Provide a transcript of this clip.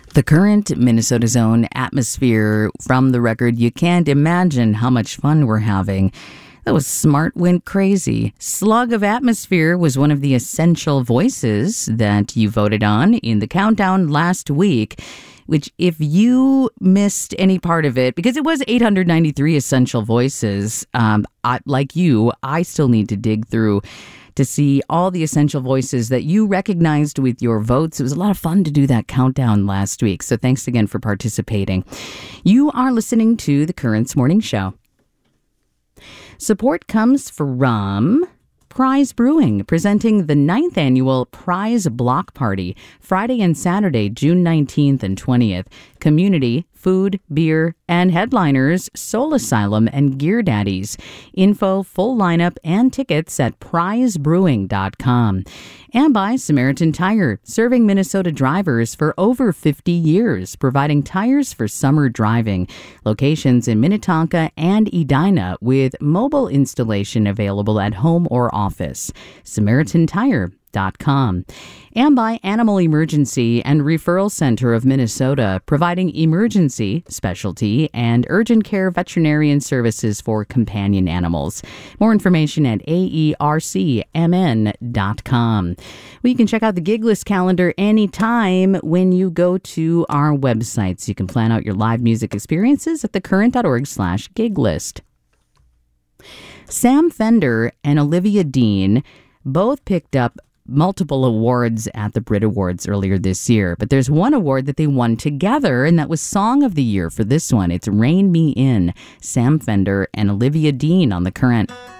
The current Minnesota's own atmosphere from the record, you can't imagine how much fun we're having. That was Smart Went Crazy. Slug of Atmosphere was one of the essential voices that you voted on in the countdown last week, which if you missed any part of it, because it was 893 essential voices, like you, I still need to dig through to see all the essential voices that you recognized with your votes. It was a lot of fun to do that countdown last week, so thanks again for participating. You are listening to The Currents Morning Show. Support comes from Prize Brewing, presenting the 9th annual Prize Block Party, Friday and Saturday, June 19th and 20th. Community, food, beer, and headliners, Soul Asylum and Gear Daddies. Info, full lineup, and tickets at prizebrewing.com. And by Samaritan Tire, serving Minnesota drivers for over 50 years, providing tires for summer driving. Locations in Minnetonka and Edina with mobile installation available at home or office. SamaritanTire.com. And by Animal Emergency and Referral Center of Minnesota, providing emergency, specialty, and urgent care veterinarian services for companion animals. More information at aercmn.com. Well, you can check out the gig list calendar anytime when you go to our websites. You can plan out your live music experiences at thecurrent.org/gig list. Sam Fender and Olivia Dean both picked up multiple awards at the Brit Awards earlier this year, but there's one award that they won together, and that was Song of the Year for this one. It's Rein Me In, Sam Fender and Olivia Dean on The Current.